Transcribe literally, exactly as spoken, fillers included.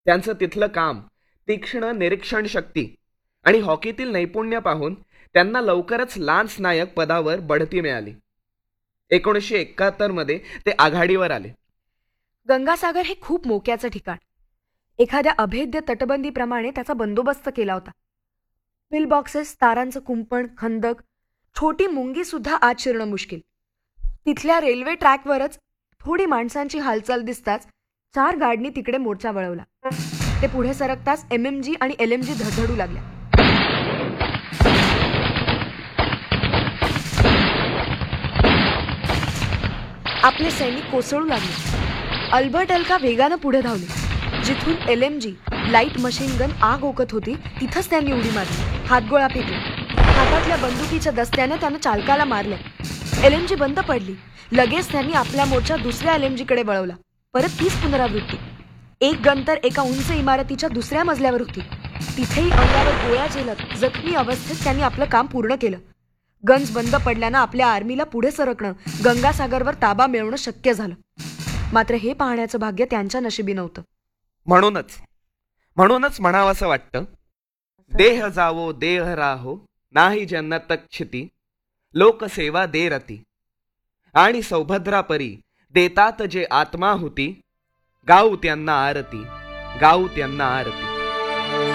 त्यांचं तिथलं काम, तीक्ष्ण निरीक्षण शक्ती आणि हॉकीतील नैपुण्य पाहून त्यांना लवकरच लान्स नायक पदावर बढती मिळाली. एकोणीसशे एकाहत्तर मध्ये ते आघाडीवर आले. गंगासागर हे खूप मोक्याचं ठिकाण. एखाद्या अभेद्य तटबंदीप्रमाणे त्याचा बंदोबस्त केला होता. पिल बॉक्सेस, तारांचं कुंपण, खंदक, छोटी मुंगी सुद्धा आत शिरणं मुश्किल. तिथल्या रेल्वे ट्रॅकवरच थोडी माणसांची हालचाल दिसताच चार गाडनी तिकडे मोर्चा वळवला. ते पुढे सरकताच एम एम जी आणि एल एम जी धडधडू लागल्या. आपले सैनिक कोसळू लागले. अल्बर्ट एल्का वेगानं पुढे धावले. जिथून L M G light machine gun आग ओकत होती तिथंच त्यांनी उडी मारली. हातगोळा फेकला. हातातल्या बंदुकीच्या दस्त्यानं त्यानं चालकाला मारले. एल एम जी बंद पडली. लगेच त्यांनी आपला मोर्चा दुसऱ्या एल एम जी कडे वळवला. परत तीच पुनरावृत्ती. एक गन तर एका उंच इमारतीच्या दुसऱ्या मजल्यावर होती. तिथेही अंगावर गोळ्या झेलत जखमी अवस्थेत त्यांनी आपलं काम पूर्ण केलं. गन्स बंद पडल्यानं आपल्या आर्मीला पुढे सरकणं, गंगासागरवर ताबा मिळवणं शक्य झालं. मात्र हे पाहण्याचं भाग्य त्यांच्या नशिबी नव्हतं. म्हणूनच म्हणूनच म्हणावंसं वाटतं, देह जावो देह राहो, नाही जन्नत क्षिती, लोकसेवा दे रती, आणि सौभद्रा परी देतात जे आत्माहुती, गाऊ त्यांना आरती, गाऊ त्यांना आरती.